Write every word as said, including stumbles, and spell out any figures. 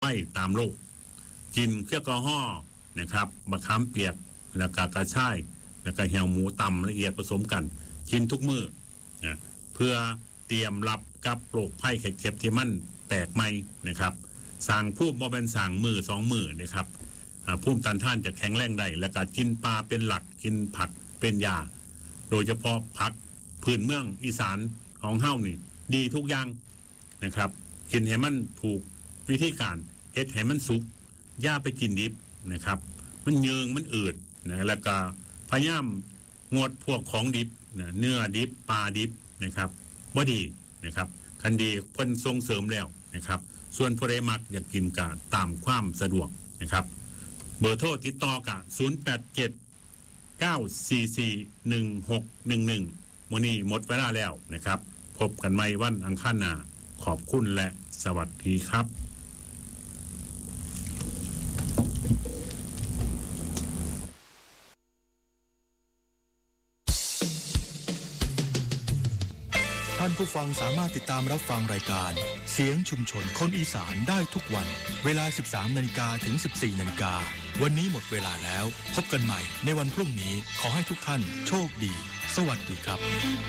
ข้ตามโรคกินแอลกอฮอล์นะครับมะขามเปียกแล้วก็กระชายแล้วก็เหี่ยวหมูตำละเอียดผสมกันกินทุกมื้อนะเพื่อเตรียมรับกับโรคภัยไข้เจ็บที่มันแปลกใหม่นะครับสร้างภูมิบ่เป็นสร้างมือสองมือนะครับภูมิต้านทานจะแข็งแรงได้และก็กินปลาเป็นหลักกินผักเป็นยาโดยเฉพาะผักพื้นเมืองอีสานของเฮานี่ดีทุกอย่างนะครับกินให้มันถูกวิธีการเฮ็ดให้มันสุกอย่าไปกินดิบนะครับมันเยิงมันอืดนะแล้วก็พยายามงดพวกของดิบนะเนื้อดิบปลาดิบนะครับบ่ดีนะครับคันดีเพิ่นส่งเสริมแล้วนะครับส่วนผู้ใดมักอยากกินก็ตามความสะดวกนะครับเบอร์โทรติดต่อกะศูนย์ แปด เจ็ด เก้า สี่ สี่ หนึ่ง หก หนึ่ง หนึ่งมื้อนี้หมดเวลาแล้วนะครับพบกันใหม่วันอังคารหน้าขอบคุณและสวัสดีครับท่านผู้ฟังสามารถติดตามรับฟังรายการเสียงชุมชนคนอีสานได้ทุกวันเวลา สิบสามนาฬิกา ถึง สิบสี่นาฬิกาวันนี้หมดเวลาแล้วพบกันใหม่ในวันพรุ่งนี้ขอให้ทุกท่านโชคดีสวัสดีครับ